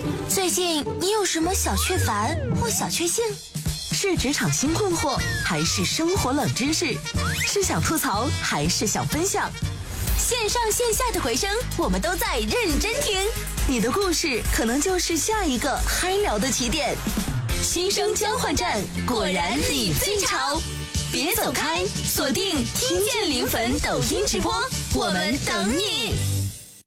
最近你有什么小雀烦或小确幸？ 是职场新困惑，还是生活冷知识？是想吐槽，还是想分享？ 线上线下的回声，我们都在认真听。 你的故事可能就是下一个嗨聊的起点。 新生交换站，果然你最潮！别走开，锁定听见灵魂抖音直播，我们等你。